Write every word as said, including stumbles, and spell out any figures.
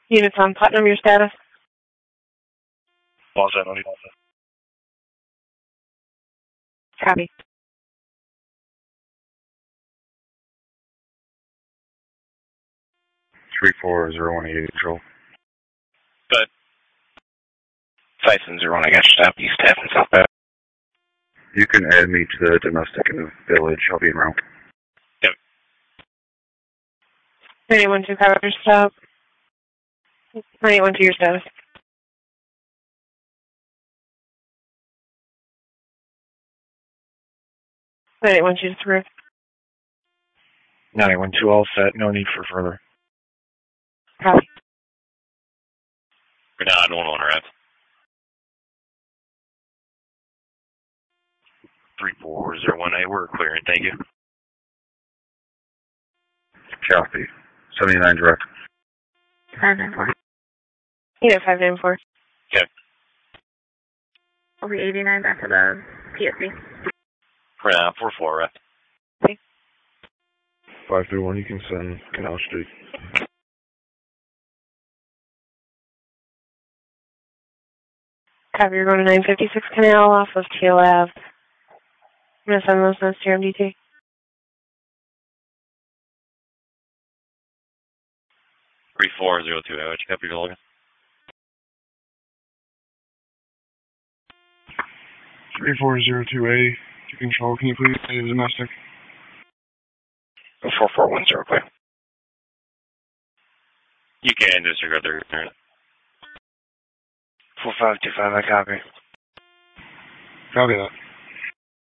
Units on Putnam, your status? All set, no need. Copy. three four zero one eight, control. Good. Tyson zero one, I got you. Stop East Half and South Bay. You can add me to the domestic in the village. I'll be in route. Yep. nine eight one two, cover your stop. nine eight one two, your status. nine eight one two, through. nine eight one two, all set. No need for further. Copy. We're down one one, right? three four zero one eight, we're clearing, thank you. Copy. seventy-nine direct. five nine four. Unit five nine four. Okay. Over eighty-nine back to the P S C. We're down four four, right? Okay. five three one, you can send Canal Street. Copy, you're going to nine fifty-six Canal off of Teal Ave. I'm going to send those notes to your M D T. three four zero two, which copy you're looking? three four zero two A, to control, can you please say the domestic? four four one zero, clear. You can disregard their return. four five two five, I copy. Copy that.